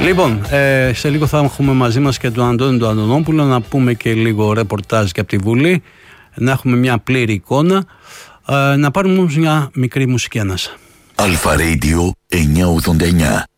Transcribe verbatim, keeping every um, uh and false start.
Λοιπόν, ε, σε λίγο θα έχουμε μαζί μας και τον Αντώνη τον Αντωνόπουλο να πούμε και λίγο ρεπορτάζ και από τη Βουλή, να έχουμε μια πλήρη εικόνα, ε, να πάρουμε όμως μια μικρή μουσική ανάσα. Αλφα Radio εννιακόσια ογδόντα εννιά.